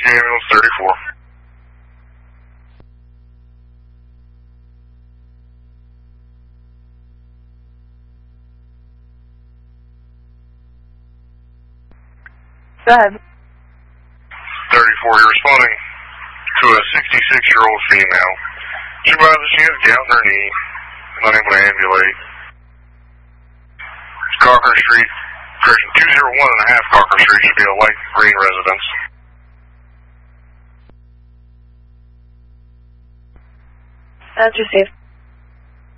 Ambulance 34. Go ahead. 34, you're responding to a 66-year-old female. She advises she has gout in her knee, unable to ambulate. Cochran Street, correction, 201.5 Cochran Street should be a light green residence. That's received.